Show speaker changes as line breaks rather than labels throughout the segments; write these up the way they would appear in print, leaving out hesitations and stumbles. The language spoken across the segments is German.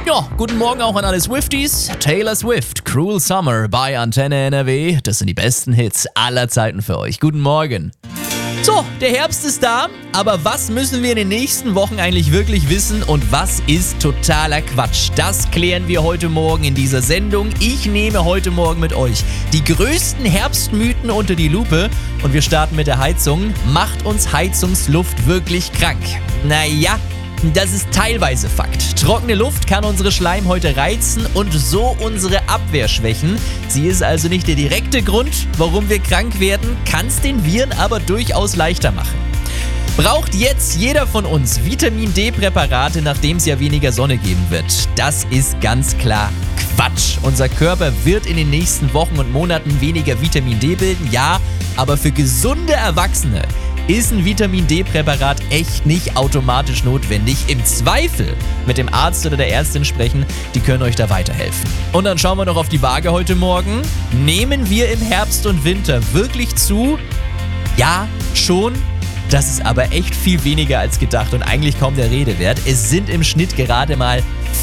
Ja, guten Morgen auch an alle Swifties. Taylor Swift, Cruel Summer bei Antenne NRW. Das sind die besten Hits aller Zeiten für euch. Guten Morgen. So, der Herbst ist da, aber was müssen wir in den nächsten Wochen eigentlich wirklich wissen und was ist totaler Quatsch? Das klären wir heute Morgen in dieser Sendung. Ich nehme heute Morgen mit euch die größten Herbstmythen unter die Lupe und wir starten mit der Heizung. Macht uns Heizungsluft wirklich krank? Naja, das ist teilweise Fakt. Trockene Luft kann unsere Schleimhäute reizen und so unsere Abwehr schwächen. Sie ist also nicht der direkte Grund, warum wir krank werden, kann es den Viren aber durchaus leichter machen. Braucht jetzt jeder von uns Vitamin-D-Präparate, nachdem es ja weniger Sonne geben wird? Das ist ganz klar Quatsch. Unser Körper wird in den nächsten Wochen und Monaten weniger Vitamin D bilden, ja, aber für gesunde Erwachsene ist ein Vitamin-D-Präparat echt nicht automatisch notwendig. Im Zweifel mit dem Arzt oder der Ärztin sprechen, die können euch da weiterhelfen. Und dann schauen wir noch auf die Waage heute Morgen. Nehmen wir im Herbst und Winter wirklich zu? Ja, schon. Das ist aber echt viel weniger als gedacht und eigentlich kaum der Rede wert. Es sind im Schnitt gerade mal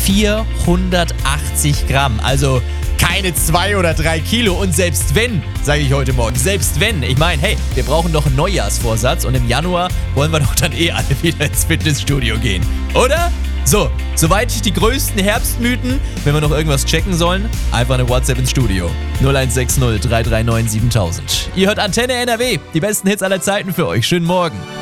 480 Gramm, also keine 2 oder 3 Kilo. Und selbst wenn, sage ich heute Morgen, selbst wenn, ich meine, hey, wir brauchen doch einen Neujahrsvorsatz und im Januar wollen wir doch dann alle wieder ins Fitnessstudio gehen, oder? So, soweit die größten Herbstmythen. Wenn wir noch irgendwas checken sollen, einfach eine WhatsApp ins Studio. 0160 339 7000. Ihr hört Antenne NRW, die besten Hits aller Zeiten für euch. Schönen Morgen.